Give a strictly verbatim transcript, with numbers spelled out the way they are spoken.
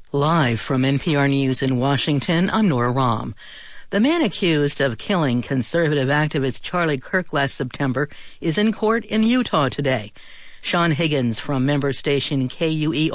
Live from N P R News in Washington, I'm Nora Rahm. The man accused of killing conservative activist Charlie Kirk last September is in court in Utah today. Sean Higgins from member station K U E